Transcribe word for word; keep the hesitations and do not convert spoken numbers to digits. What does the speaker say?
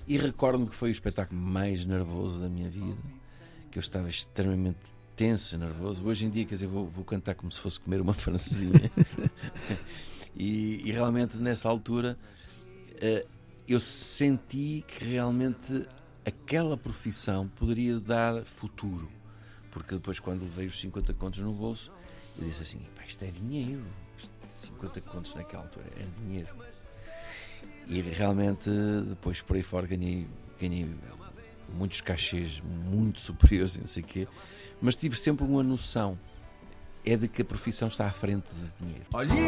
E recordo-me que foi o espetáculo mais nervoso da minha vida, que eu estava extremamente tenso e nervoso. Hoje em dia, quer dizer, vou, vou cantar como se fosse comer uma francesinha. e, e realmente, nessa altura, uh, eu senti que realmente aquela profissão poderia dar futuro. Porque depois, quando levei os cinquenta contos no bolso, eu disse assim, pá, isto é dinheiro. Isto, cinquenta contos naquela altura era dinheiro. E realmente, depois por aí fora, ganhei, ganhei muitos cachês muito superiores e não sei o quê, mas tive sempre uma noção, é de que a profissão está à frente do dinheiro.